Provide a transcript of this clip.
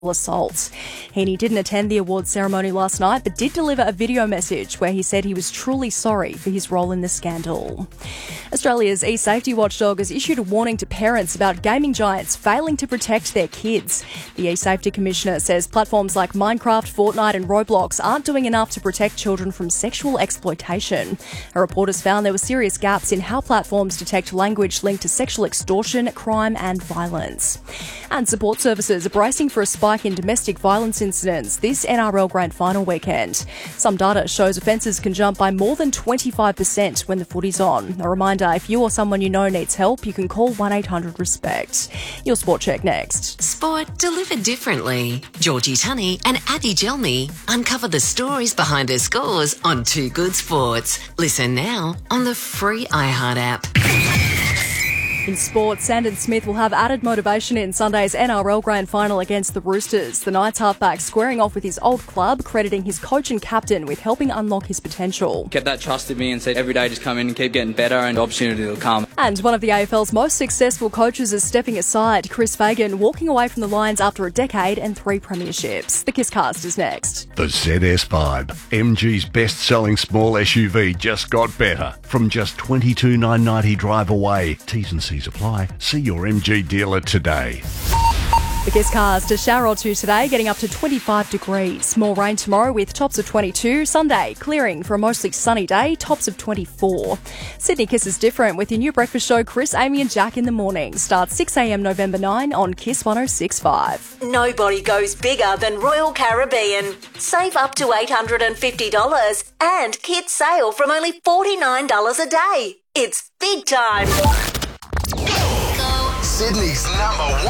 assault. Heaney didn't attend the awards ceremony last night, but did deliver a video message where he said he was truly sorry for his role in the scandal. Australia's e-safety watchdog has issued a warning to parents about gaming giants failing to protect their kids. The e-safety commissioner says platforms like Minecraft, Fortnite and Roblox aren't doing enough to protect children from sexual exploitation. A report has found there were serious gaps in how platforms detect language linked to sexual extortion, crime and violence. And support services are bracing for a spike in domestic violence incidents this NRL Grand Final weekend. Some data shows offences can jump by more than 25% when the footy's on. A reminder, if you or someone you know needs help, you can call 1-800-RESPECT. Your Sport Check next. Sport delivered differently. Georgie Tunney and Abby Gelmy uncover the stories behind her scores on Two Good Sports. Listen now on the free iHeart app. In sport, Sandon Smith will have added motivation in Sunday's NRL Grand Final against the Roosters. The Knights halfback squaring off with his old club, crediting his coach and captain with helping unlock his potential. Kept that trust in me and said every day just come in and keep getting better and the opportunity will come. And one of the AFL's most successful coaches is stepping aside, Chris Fagan, walking away from the Lions after a decade and 3 premierships. The Kisscast is next. The ZS5, MG's best-selling small SUV, just got better. From just $22,990 drive away. T's and C's apply. See your MG dealer today. The Kisscast, a shower or two today, getting up to 25 degrees. More rain tomorrow with tops of 22. Sunday, clearing for a mostly sunny day, tops of 24. Sydney Kiss is different with your new breakfast show, Chris, Amy and Jack in the morning. Starts 6 a.m. November 9 on Kiss 106.5. Nobody goes bigger than Royal Caribbean. Save up to $850 and kids sail from only $49 a day. It's big time. Sydney's #1